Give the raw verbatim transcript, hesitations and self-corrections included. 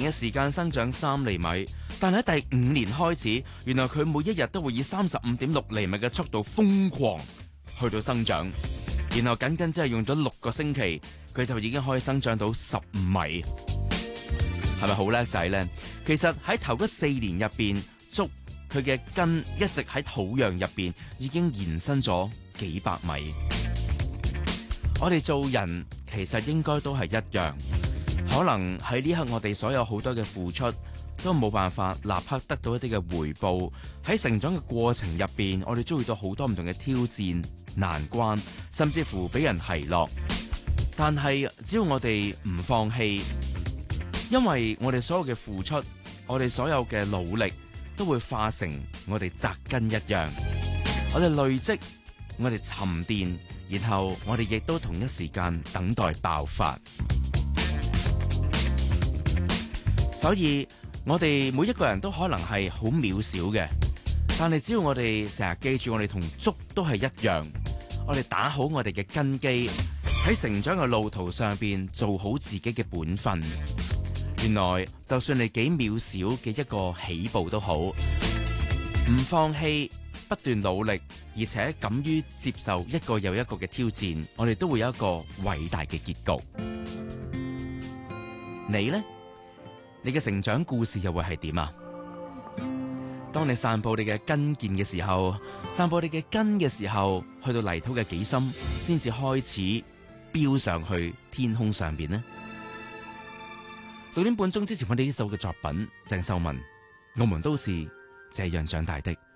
嘅時間生長三厘米，但喺第五年開始，原來佢每一日都會以三十五點六厘米嘅速度瘋狂去到生長，然後僅僅只係用咗六個星期，佢就已經可以生長到十五米，係咪好叻仔呢？其實喺頭嗰四年入邊，竹佢嘅根一直喺土壤入邊已經延伸咗幾百米。我哋做人其實應該都係一樣，可能喺呢刻我哋所有好多嘅付出都冇辦法立刻得到一啲嘅回報。喺成長嘅過程入邊，我哋遭遇到好多唔同嘅挑戰、難關，甚至乎俾人奚落。但係只要我哋唔放棄，因為我哋所有嘅付出，我哋所有嘅努力都會化成我哋扎根一樣，我哋累積，我哋沉澱，然後我哋亦都同一時間等待爆發。所以我哋每一個人都可能係好渺小嘅，但係只要我哋成日記住我哋同竹都係一樣，我哋打好我哋嘅根基，喺成長嘅路途上邊做好自己嘅本分。原來就算你幾渺小嘅一個起步都好，唔放棄，不斷努力，而且敢於接受一個又一個嘅挑戰，我哋都會有一個偉大嘅結局。你呢？你嘅成長故事又會係點啊？當你散布你嘅根建嘅時候，散布你嘅根嘅時候，去到泥土嘅幾深，先至開始飆上去天空上邊呢？六點半鐘之前，我哋呢首嘅作品，鄭秀文，我們都是這樣長大的。